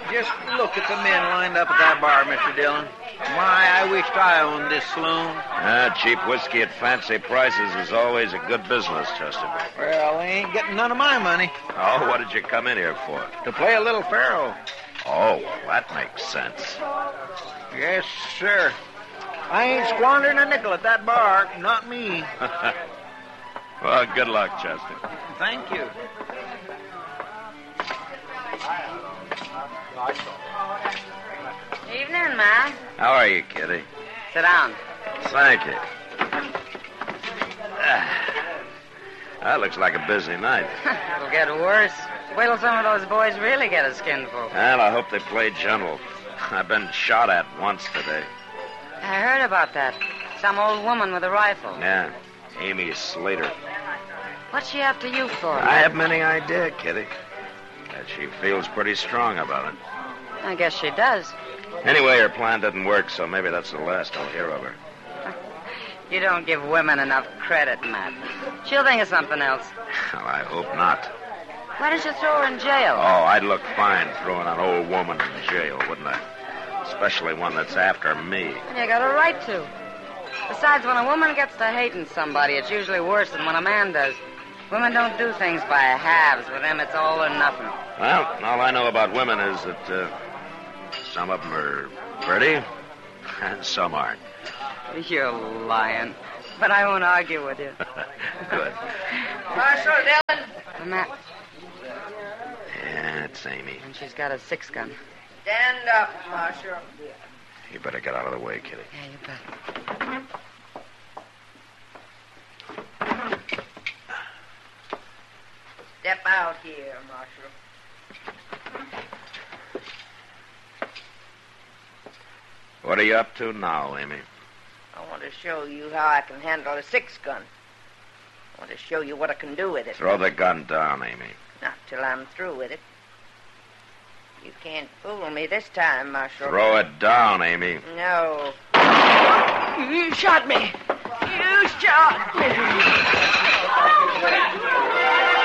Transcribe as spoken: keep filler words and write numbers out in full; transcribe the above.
Just look at the men lined up at that bar, Mister Dillon. My, I wished I owned this saloon. Ah, cheap whiskey at fancy prices is always a good business, Chester. Well, they ain't getting none of my money. Oh, what did you come in here for? To play a little faro. Oh, well, that makes sense. Yes, sir. I ain't squandering a nickel at that bar. Not me. Well, good luck, Chester. Thank you. Evening, Ma. How are you, Kitty? Sit down. Thank you. Ah, that looks like a busy night. It'll get worse. Wait till some of those boys really get a skinful. Well, I hope they play gentle. I've been shot at once today. I heard about that. Some old woman with a rifle. Yeah, Amy Slater. What's she after you for? I haven't any idea, Kitty. But she feels pretty strong about it. I guess she does. Anyway, her plan didn't work, so maybe that's the last I'll hear of her. You don't give women enough credit, Matt. She'll think of something else. Well, I hope not. Why don't you throw her in jail? Oh, I'd look fine throwing an old woman in jail, wouldn't I? Especially one that's after me. You got a right to. Besides, when a woman gets to hating somebody, it's usually worse than when a man does. Women don't do things by halves. With them, it's all or nothing. Well, all I know about women is that uh, some of them are pretty and some aren't. You're lying. But I won't argue with you. Good. Marshal Dillon. Matt. Yeah, it's Amy. And she's got a six gun. Stand up, Marshal. You better get out of the way, Kitty. Yeah, you bet. Step out here, Marshal. What are you up to now, Amy? I want to show you how I can handle a six-gun. I want to show you what I can do with it. Throw the gun down, Amy. Not till I'm through with it. You can't fool me this time, Marshal. Throw it down, Amy. No. You shot me. You shot me.